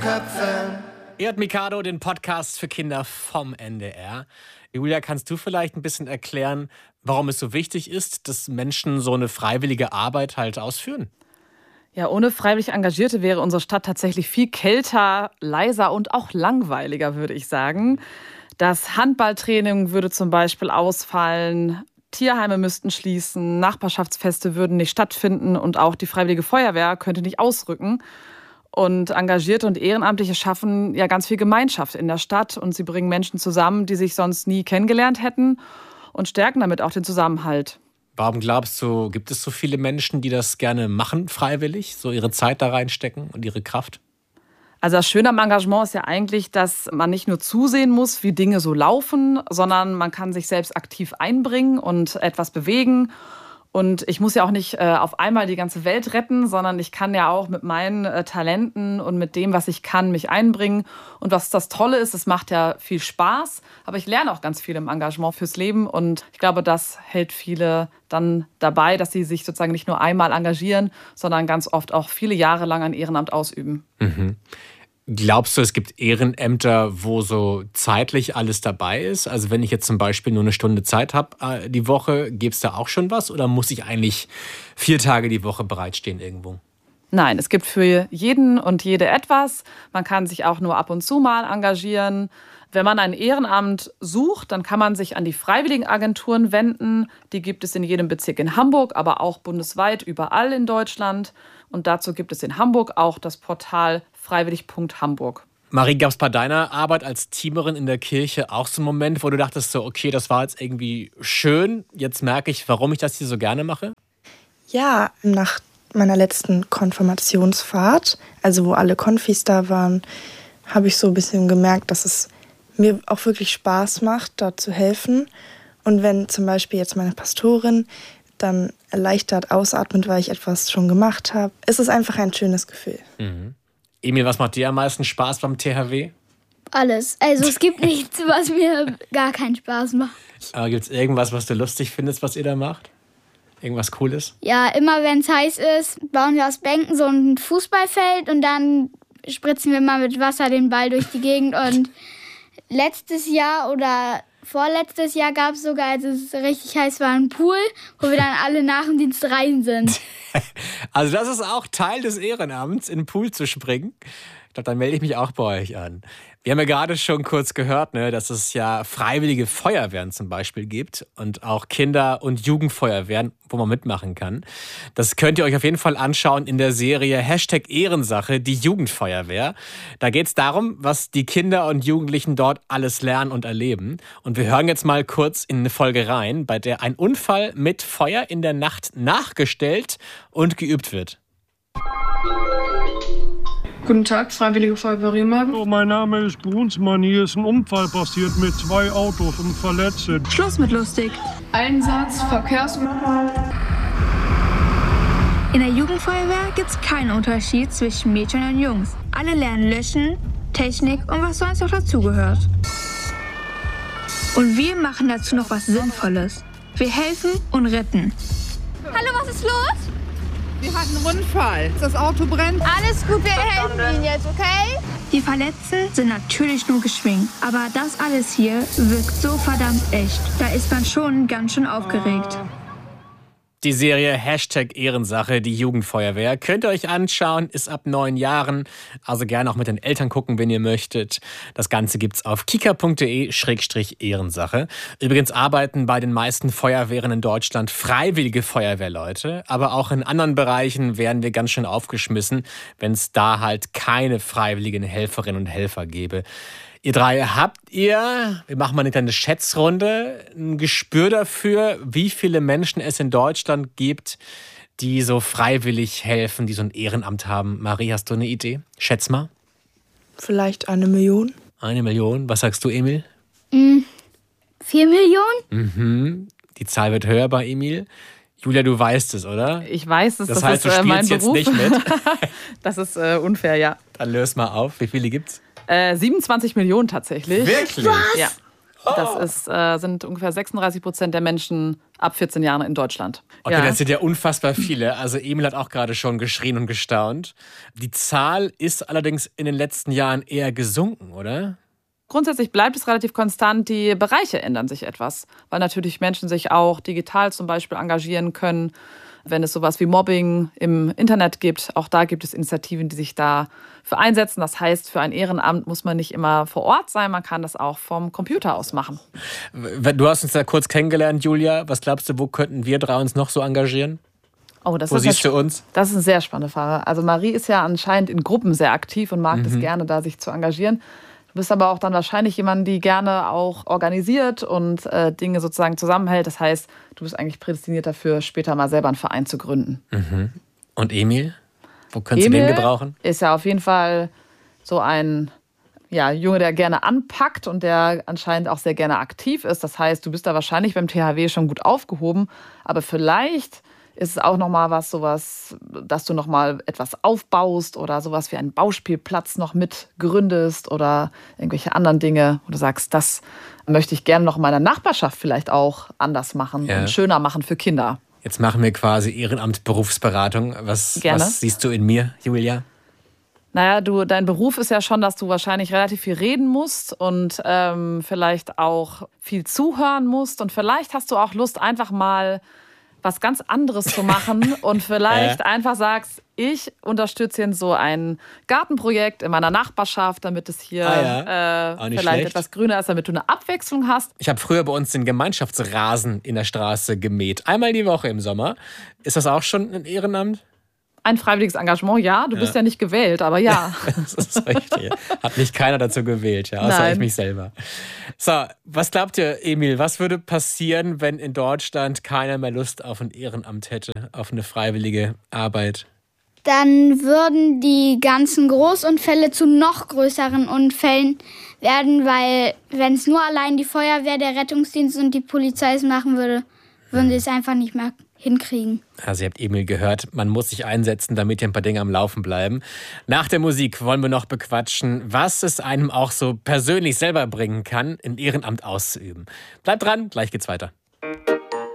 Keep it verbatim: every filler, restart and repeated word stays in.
Köpfe. Ihr hört Mikado, den Podcast für Kinder vom N D R. Julia, kannst du vielleicht ein bisschen erklären, warum es so wichtig ist, dass Menschen so eine freiwillige Arbeit halt ausführen? Ja, ohne freiwillig Engagierte wäre unsere Stadt tatsächlich viel kälter, leiser und auch langweiliger, würde ich sagen. Das Handballtraining würde zum Beispiel ausfallen, Tierheime müssten schließen, Nachbarschaftsfeste würden nicht stattfinden und auch die Freiwillige Feuerwehr könnte nicht ausrücken. Und Engagierte und Ehrenamtliche schaffen ja ganz viel Gemeinschaft in der Stadt und sie bringen Menschen zusammen, die sich sonst nie kennengelernt hätten und stärken damit auch den Zusammenhalt. Warum glaubst du, gibt es so viele Menschen, die das gerne machen, freiwillig, so ihre Zeit da reinstecken und ihre Kraft? Also das Schöne am Engagement ist ja eigentlich, dass man nicht nur zusehen muss, wie Dinge so laufen, sondern man kann sich selbst aktiv einbringen und etwas bewegen. Und ich muss ja auch nicht äh, auf einmal die ganze Welt retten, sondern ich kann ja auch mit meinen äh, Talenten und mit dem, was ich kann, mich einbringen. Und was das Tolle ist, es macht ja viel Spaß, aber ich lerne auch ganz viel im Engagement fürs Leben. Und ich glaube, das hält viele dann dabei, dass sie sich sozusagen nicht nur einmal engagieren, sondern ganz oft auch viele Jahre lang ein Ehrenamt ausüben. Mhm. Glaubst du, es gibt Ehrenämter, wo so zeitlich alles dabei ist? Also wenn ich jetzt zum Beispiel nur eine Stunde Zeit habe äh, die Woche, gäbe es da auch schon was? Oder muss ich eigentlich vier Tage die Woche bereitstehen irgendwo? Nein, es gibt für jeden und jede etwas. Man kann sich auch nur ab und zu mal engagieren. Wenn man ein Ehrenamt sucht, dann kann man sich an die Freiwilligenagenturen wenden. Die gibt es in jedem Bezirk in Hamburg, aber auch bundesweit überall in Deutschland. Und dazu gibt es in Hamburg auch das Portal freiwillig punkt hamburg. Marie, gab es bei deiner Arbeit als Teamerin in der Kirche auch so einen Moment, wo du dachtest, so, okay, das war jetzt irgendwie schön, jetzt merke ich, warum ich das hier so gerne mache? Ja, nach meiner letzten Konfirmationsfahrt, also wo alle Konfis da waren, habe ich so ein bisschen gemerkt, dass es mir auch wirklich Spaß macht, da zu helfen. Und wenn zum Beispiel jetzt meine Pastorin dann erleichtert ausatmet, weil ich etwas schon gemacht habe, ist es einfach ein schönes Gefühl. Mhm. Emil, was macht dir am meisten Spaß beim T H W? Alles. Also es gibt nichts, was mir gar keinen Spaß macht. Aber gibt es irgendwas, was du lustig findest, was ihr da macht? Irgendwas Cooles? Ja, immer wenn es heiß ist, bauen wir aus Bänken so ein Fußballfeld und dann spritzen wir mal mit Wasser den Ball durch die Gegend. Und letztes Jahr oder vorletztes Jahr gab es sogar, als es richtig heiß war, einen Pool, wo wir dann alle nach dem Dienst rein sind. Also das ist auch Teil des Ehrenamts, in den Pool zu springen. Ich glaube, dann melde ich mich auch bei euch an. Wir haben ja gerade schon kurz gehört, ne, dass es ja freiwillige Feuerwehren zum Beispiel gibt und auch Kinder- und Jugendfeuerwehren, wo man mitmachen kann. Das könnt ihr euch auf jeden Fall anschauen in der Serie Hashtag Ehrensache, die Jugendfeuerwehr. Da geht es darum, was die Kinder und Jugendlichen dort alles lernen und erleben. Und wir hören jetzt mal kurz in eine Folge rein, bei der ein Unfall mit Feuer in der Nacht nachgestellt und geübt wird. Guten Tag, Freiwillige Feuerwehr Remagen. Oh, mein Name ist Brunsmann. Hier ist ein Unfall passiert mit zwei Autos und Verletzten. Schluss mit lustig. Einsatz, Verkehrsunfall. In der Jugendfeuerwehr gibt es keinen Unterschied zwischen Mädchen und Jungs. Alle lernen löschen, Technik und was sonst noch dazugehört. Und wir machen dazu noch was Sinnvolles. Wir helfen und retten. Hallo, was ist los? Wir hatten einen Unfall. Das Auto brennt. Alles gut, wir helfen Ihnen jetzt, okay? Die Verletzten sind natürlich nur geschminkt. Aber das alles hier wirkt so verdammt echt. Da ist man schon ganz schön aufgeregt. Die Serie Hashtag Ehrensache, die Jugendfeuerwehr, könnt ihr euch anschauen, ist ab neun Jahren. Also gerne auch mit den Eltern gucken, wenn ihr möchtet. Das Ganze gibt's auf kika punkt de schrägstrich Ehrensache. Übrigens arbeiten bei den meisten Feuerwehren in Deutschland freiwillige Feuerwehrleute. Aber auch in anderen Bereichen werden wir ganz schön aufgeschmissen, wenn es da halt keine freiwilligen Helferinnen und Helfer gäbe. Ihr drei, habt ihr, wir machen mal eine kleine Schätzrunde, ein Gespür dafür, wie viele Menschen es in Deutschland gibt, die so freiwillig helfen, die so ein Ehrenamt haben? Marie, hast du eine Idee? Schätz mal. Vielleicht eine Million. Eine Million. Was sagst du, Emil? Mm, vier Millionen? Mhm. Die Zahl wird höher bei Emil. Julia, du weißt es, oder? Ich weiß es, das, das heißt, ist du äh, mein spielst Beruf. jetzt nicht mit. Das ist äh, unfair, ja. Dann löse mal auf. Wie viele gibt's? Äh, siebenundzwanzig Millionen tatsächlich. Wirklich? Was? Ja. Das ist, äh, sind ungefähr sechsunddreißig Prozent der Menschen ab vierzehn Jahren in Deutschland. Okay, ja. Das sind ja unfassbar viele. Also Emil hat auch gerade schon geschrien und gestaunt. Die Zahl ist allerdings in den letzten Jahren eher gesunken, oder? Grundsätzlich bleibt es relativ konstant, die Bereiche ändern sich etwas, weil natürlich Menschen sich auch digital zum Beispiel engagieren können, wenn es sowas wie Mobbing im Internet gibt. Auch da gibt es Initiativen, die sich dafür einsetzen. Das heißt, für ein Ehrenamt muss man nicht immer vor Ort sein, man kann das auch vom Computer aus machen. Du hast uns ja kurz kennengelernt, Julia. Was glaubst du, wo könnten wir drei uns noch so engagieren? Oh, das Wo ist siehst eine, du uns? Das ist eine sehr spannende Frage. Also Marie ist ja anscheinend in Gruppen sehr aktiv und mag Mhm. es gerne, da sich zu engagieren. Du bist aber auch dann wahrscheinlich jemand, die gerne auch organisiert und äh, Dinge sozusagen zusammenhält. Das heißt, du bist eigentlich prädestiniert dafür, später mal selber einen Verein zu gründen. Mhm. Und Emil? Wo könntest du Emil den gebrauchen? Ist ja auf jeden Fall so ein ja, Junge, der gerne anpackt und der anscheinend auch sehr gerne aktiv ist. Das heißt, du bist da wahrscheinlich beim T H W schon gut aufgehoben. Aber vielleicht ist es auch noch mal was, sowas, dass du noch mal etwas aufbaust oder sowas wie einen Bauspielplatz noch mit gründest oder irgendwelche anderen Dinge, wo du sagst, das möchte ich gerne noch in meiner Nachbarschaft vielleicht auch anders machen Ja. und schöner machen für Kinder. Jetzt machen wir quasi Ehrenamt Berufsberatung. Was, Gerne. was siehst du in mir, Julia? Naja, du, dein Beruf ist ja schon, dass du wahrscheinlich relativ viel reden musst und ähm, vielleicht auch viel zuhören musst. Und vielleicht hast du auch Lust, einfach mal was ganz anderes zu machen und vielleicht Ja. einfach sagst, ich unterstütze jetzt so ein Gartenprojekt in meiner Nachbarschaft, damit es hier Ah ja. äh, Auch nicht vielleicht schlecht. etwas grüner ist, damit du eine Abwechslung hast. Ich habe früher bei uns den Gemeinschaftsrasen in der Straße gemäht. Einmal die Woche im Sommer. Ist das auch schon ein Ehrenamt? Ein freiwilliges Engagement, ja. Du Ja. bist ja nicht gewählt, aber ja. Das ist richtig. Hat mich keiner dazu gewählt, ja, außer Nein. ich mich selber. So, was glaubt ihr, Emil, was würde passieren, wenn in Deutschland keiner mehr Lust auf ein Ehrenamt hätte, auf eine freiwillige Arbeit? Dann würden die ganzen Großunfälle zu noch größeren Unfällen werden, weil wenn es nur allein die Feuerwehr, der Rettungsdienst und die Polizei es machen würde, würden sie es einfach nicht mehr hinkriegen. Also ihr habt Emil gehört, man muss sich einsetzen, damit hier ein paar Dinge am Laufen bleiben. Nach der Musik wollen wir noch bequatschen, was es einem auch so persönlich selber bringen kann, ein Ehrenamt auszuüben. Bleibt dran, gleich geht's weiter.